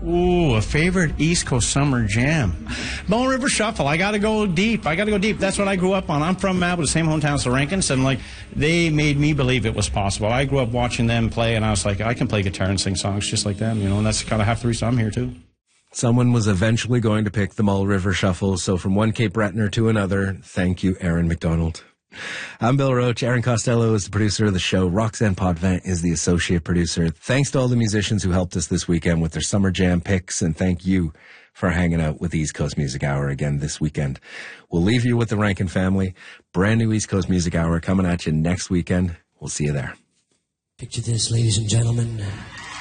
Ooh, a favorite East Coast summer jam. Mull River Shuffle. I got to go deep. That's what I grew up on. I'm from Mabel, the same hometown as the Rankins, and like they made me believe it was possible. I grew up watching them play, and I was like, I can play guitar and sing songs just like them, and that's kind of half the reason I'm here too. Someone was eventually going to pick the Mull River Shuffle, so from one Cape Brettoner to another, thank you, Aaron McDonald. I'm Bill Roach. Aaron Costello is the producer of the show. Roxanne Potvin is the associate producer. Thanks to all the musicians who helped us this weekend with their summer jam picks, and thank you for hanging out with the East Coast Music Hour again this weekend. We'll leave you with the Rankin family. Brand new East Coast Music Hour coming at you next weekend. We'll see you there. Picture this, ladies and gentlemen.